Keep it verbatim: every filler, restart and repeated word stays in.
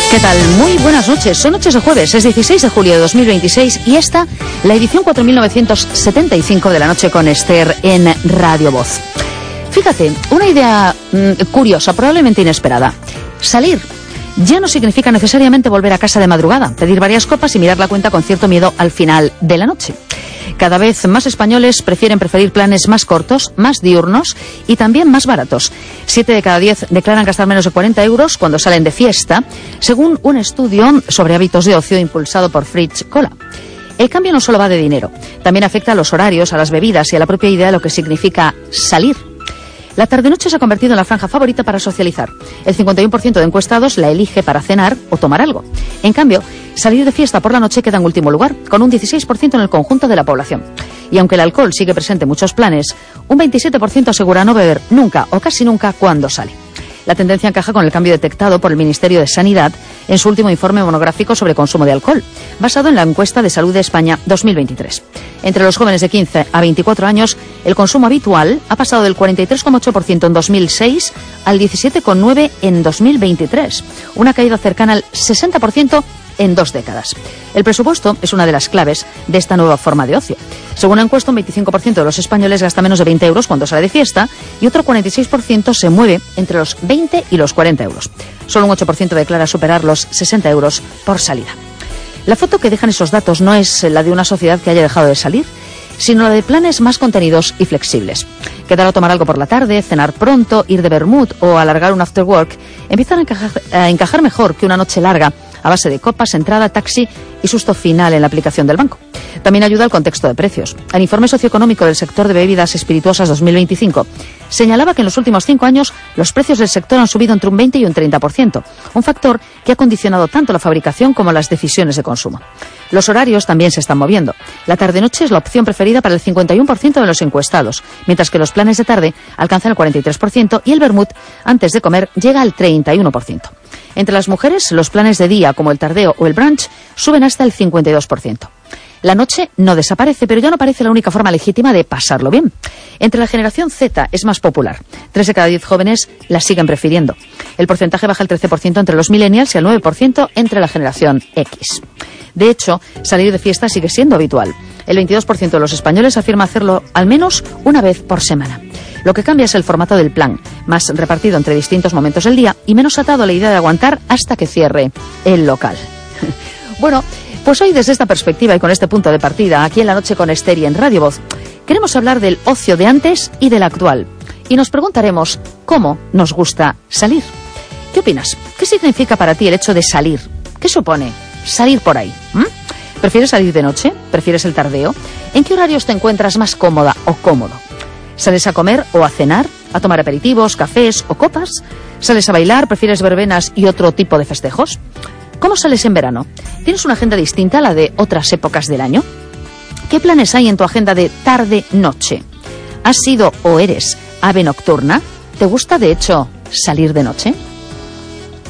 ¿Qué tal? Muy buenas noches. Son noches de jueves, es dieciséis de julio de dos mil veintiséis y esta, la edición cuatro mil novecientos setenta y cinco de La Noche con Esther en Radio Voz. Fíjate, una idea mmm, curiosa, probablemente inesperada. Salir ya no significa necesariamente volver a casa de madrugada, pedir varias copas y mirar la cuenta con cierto miedo al final de la noche. Cada vez más españoles prefieren preferir planes más cortos, más diurnos y también más baratos. Siete de cada diez declaran gastar menos de cuarenta euros cuando salen de fiesta, según un estudio sobre hábitos de ocio impulsado por Fritz Cola. El cambio no solo va de dinero, también afecta a los horarios, a las bebidas y a la propia idea de lo que significa salir. La tarde-noche se ha convertido en la franja favorita para socializar. El cincuenta y uno por ciento de encuestados la elige para cenar o tomar algo. En cambio, salir de fiesta por la noche queda en último lugar, con un dieciséis por ciento en el conjunto de la población. Y aunque el alcohol sigue presente en muchos planes, un veintisiete por ciento asegura no beber nunca o casi nunca cuando sale. La tendencia encaja con el cambio detectado por el Ministerio de Sanidad en su último informe monográfico sobre consumo de alcohol, basado en la encuesta de Salud de España dos mil veintitrés. Entre los jóvenes de quince a veinticuatro años, el consumo habitual ha pasado del cuarenta y tres coma ocho por ciento en dos mil seis al diecisiete coma nueve por ciento en dos mil veintitrés, una caída cercana al sesenta por ciento en dos décadas. El presupuesto es una de las claves de esta nueva forma de ocio. Según la encuesta, un veinticinco por ciento de los españoles gasta menos de veinte euros cuando sale de fiesta y otro cuarenta y seis por ciento se mueve entre los veinte y los cuarenta euros. Solo un ocho por ciento declara superar los sesenta euros por salida. La foto que dejan esos datos no es la de una sociedad que haya dejado de salir, sino la de planes más contenidos y flexibles. Quedar a tomar algo por la tarde, cenar pronto, ir de vermut o alargar un after work empiezan a encajar, a encajar mejor que una noche larga a base de copas, entrada, taxi y susto final en la aplicación del banco. También ayuda el contexto de precios. El informe socioeconómico del sector de bebidas espirituosas dos mil veinticinco señalaba que en los últimos cinco años los precios del sector han subido entre un veinte y un treinta por ciento, un factor que ha condicionado tanto la fabricación como las decisiones de consumo. Los horarios también se están moviendo. La tarde-noche es la opción preferida para el cincuenta y uno por ciento de los encuestados, mientras que los planes de tarde alcanzan el cuarenta y tres por ciento y el vermut antes de comer llega al treinta y uno por ciento. Entre las mujeres, los planes de día, como el tardeo o el brunch, suben hasta el cincuenta y dos por ciento. La noche no desaparece, pero ya no parece la única forma legítima de pasarlo bien. Entre la generación Z es más popular. Tres de cada diez jóvenes la siguen prefiriendo. El porcentaje baja al trece por ciento entre los millennials y al nueve por ciento entre la generación X. De hecho, salir de fiesta sigue siendo habitual. El veintidós por ciento de los españoles afirma hacerlo al menos una vez por semana. Lo que cambia es el formato del plan, más repartido entre distintos momentos del día y menos atado a la idea de aguantar hasta que cierre el local. Bueno, pues hoy desde esta perspectiva y con este punto de partida, aquí en La Noche con Esther y en Radio Voz, queremos hablar del ocio de antes y del actual. Y nos preguntaremos cómo nos gusta salir. ¿Qué opinas? ¿Qué significa para ti el hecho de salir? ¿Qué supone salir por ahí? ¿Mm? ¿Prefieres salir de noche? ¿Prefieres el tardeo? ¿En qué horarios te encuentras más cómoda o cómodo? ¿Sales a comer o a cenar? ¿A tomar aperitivos, cafés o copas? ¿Sales a bailar? ¿Prefieres verbenas y otro tipo de festejos? ¿Cómo sales en verano? ¿Tienes una agenda distinta a la de otras épocas del año? ¿Qué planes hay en tu agenda de tarde-noche? ¿Has sido o eres ave nocturna? ¿Te gusta, de hecho, salir de noche?